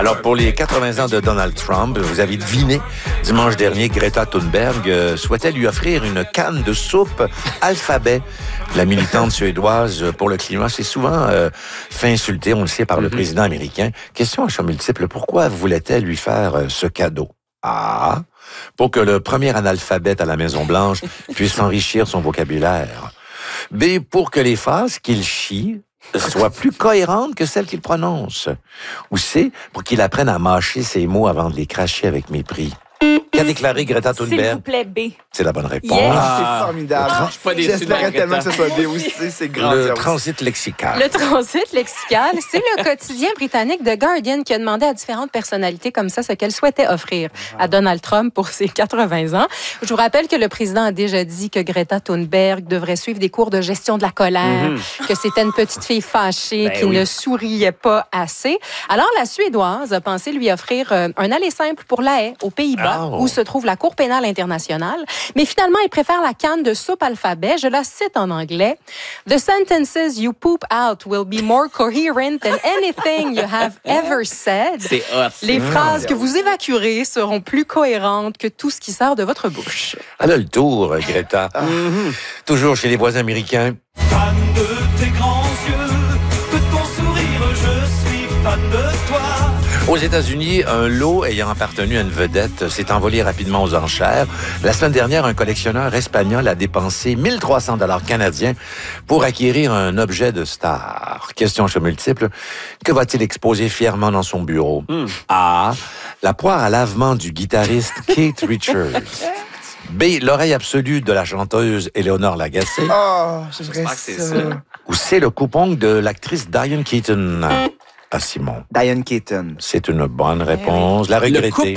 Alors, pour les 80 ans de Donald Trump, vous avez deviné, dimanche dernier, Greta Thunberg souhaitait lui offrir une canne de soupe alphabet. La militante suédoise pour le climat s'est souvent fait insulter, on le sait, par le président américain. Question à choix multiple, pourquoi voulait-elle lui faire ce cadeau? A, pour que le premier analphabète à la Maison-Blanche puisse enrichir son vocabulaire. B, pour que les phrases qu'il chie soient plus cohérentes que celles qu'il prononce. Ou C, pour qu'il apprenne à mâcher ses mots avant de les cracher avec mépris. Qu'a déclaré Greta S'il Thunberg? vous plaît, B. C'est la bonne réponse. Yes. C'est formidable. Je suis pas déçu de J'espérais Greta. tellement que ce soit B aussi. C'est grand. Le transit lexical. Le transit lexical, c'est le quotidien britannique The Guardian qui a demandé à différentes personnalités comme ça ce qu'elle souhaitait offrir à Donald Trump pour ses 80 ans. Je vous rappelle que le président a déjà dit que Greta Thunberg devrait suivre des cours de gestion de la colère, que c'était une petite fille fâchée qui ne souriait pas assez. Alors, la Suédoise a pensé lui offrir un aller simple pour La Haye, aux Pays-Bas, où se trouve la Cour pénale internationale. Mais finalement, il préfère la canne de soupe alphabet. Je la cite en anglais. The sentences you poop out will be more coherent than anything you have ever said. C'est hot. Les phrases que vous évacuerez seront plus cohérentes que tout ce qui sort de votre bouche. Elle a le tour, Greta. Toujours chez les voisins américains. Fan de tes grands yeux, de ton sourire, je suis fan de toi. Aux États-Unis, un lot ayant appartenu à une vedette s'est envolé rapidement aux enchères. La semaine dernière, un collectionneur espagnol a dépensé 1300 $ canadiens pour acquérir un objet de star. Question chez multiple. Que va-t-il exposer fièrement dans son bureau? A. La poire à lavement du guitariste Keith Richards. B. L'oreille absolue de la chanteuse Éléonore Lagacé. Oh, j'aimerais J'espère que c'est ça. ça. Ou C. Le coupon de l'actrice Diane Keaton. Ah, Simon. Diane Keaton. C'est une bonne réponse. La regrettée.